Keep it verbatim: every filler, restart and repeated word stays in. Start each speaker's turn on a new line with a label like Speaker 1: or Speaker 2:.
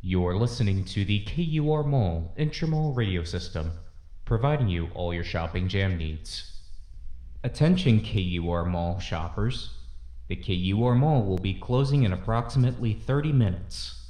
Speaker 1: You're listening to the K U R Mall Intramall radio system, providing you all your shopping jam needs. Attention K U R Mall shoppers. The K U R Mall will be closing in approximately thirty minutes.